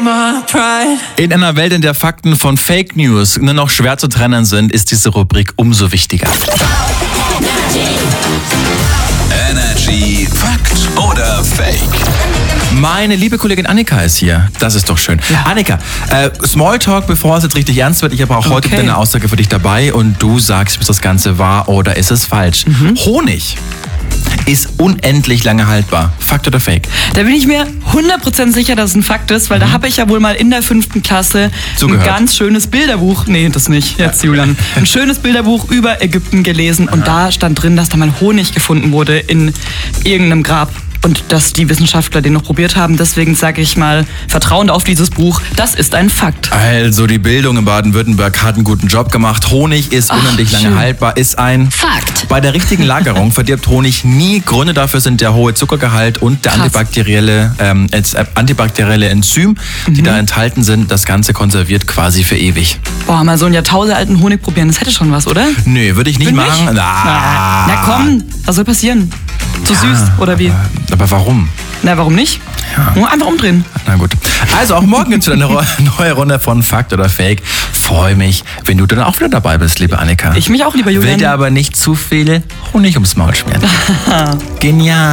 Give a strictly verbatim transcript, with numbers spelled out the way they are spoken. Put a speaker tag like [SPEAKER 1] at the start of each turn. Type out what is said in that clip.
[SPEAKER 1] my pride.
[SPEAKER 2] In einer Welt, in der Fakten von Fake News nur noch schwer zu trennen sind, ist diese Rubrik umso wichtiger.
[SPEAKER 3] Energy Fakt oder Fake?
[SPEAKER 2] Meine liebe Kollegin Annika ist hier. Das ist doch schön.
[SPEAKER 4] Ja.
[SPEAKER 2] Annika, äh, Smalltalk, bevor es jetzt richtig ernst wird. Ich habe auch heute
[SPEAKER 4] Okay.
[SPEAKER 2] wieder eine Aussage für dich dabei und du sagst, ist das Ganze wahr oder ist es falsch?
[SPEAKER 4] Mhm.
[SPEAKER 2] Honig ist unendlich lange haltbar. Fakt oder Fake?
[SPEAKER 4] Da bin ich mir hundert Prozent sicher, dass es ein Fakt ist, weil da habe ich ja wohl mal in der fünften Klasse
[SPEAKER 2] Zugehört.
[SPEAKER 4] ein ganz schönes Bilderbuch, nee, das nicht, jetzt Julian, ein schönes Bilderbuch über Ägypten gelesen und da stand drin, dass da mal Honig gefunden wurde in irgendeinem Grab. Und dass die Wissenschaftler den noch probiert haben. Deswegen sage ich mal, vertrauend auf dieses Buch, das ist ein Fakt.
[SPEAKER 2] Also die Bildung in Baden-Württemberg hat einen guten Job gemacht. Honig ist
[SPEAKER 4] Ach,
[SPEAKER 2] unendlich lange
[SPEAKER 4] schön.
[SPEAKER 2] haltbar, ist ein
[SPEAKER 5] Fakt.
[SPEAKER 2] Bei der richtigen Lagerung verdirbt Honig nie. Gründe dafür sind der hohe Zuckergehalt und der
[SPEAKER 4] Krass.
[SPEAKER 2] antibakterielle, ähm, äh, antibakterielle Enzym, die
[SPEAKER 4] Mhm.
[SPEAKER 2] da enthalten sind. Das Ganze konserviert quasi für ewig.
[SPEAKER 4] Boah, mal so einen jahrtausendalten Honig probieren, das hätte schon was, oder?
[SPEAKER 2] Nö, würde ich nicht
[SPEAKER 4] Für
[SPEAKER 2] machen.
[SPEAKER 4] mich?
[SPEAKER 2] Na,
[SPEAKER 4] Na komm, was soll passieren? Zu süß, oder wie?
[SPEAKER 2] Aber, aber warum?
[SPEAKER 4] Na, warum nicht?
[SPEAKER 2] Ja.
[SPEAKER 4] Nur einfach umdrehen.
[SPEAKER 2] Na gut. Also auch morgen gibt es eine ro- neue Runde von Fakt oder Fake. Freue mich, wenn du dann auch wieder dabei bist, liebe Annika.
[SPEAKER 4] Ich mich auch, lieber Julian.
[SPEAKER 2] Will dir aber nicht zu viel Honig ums Maul schmieren. Genial.